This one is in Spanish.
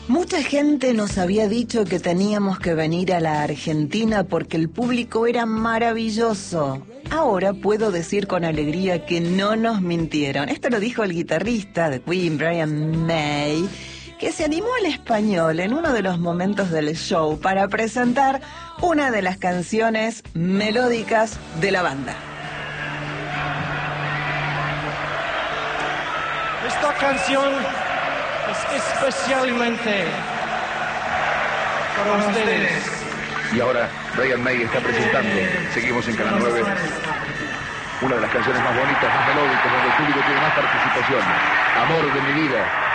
Mucha gente nos había dicho que teníamos que venir a la Argentina porque el público era maravilloso. Ahora puedo decir con alegría que no nos mintieron. Esto lo dijo el guitarrista de Queen, Brian May, que se animó al español en uno de los momentos del show para presentar una de las canciones melódicas de la banda. Esta canción es especialmente para ustedes. Y ahora Brian May está presentando, seguimos en Canal 9, una de las canciones más bonitas, más melódicas, donde el público tiene más participación. Amor de mi vida.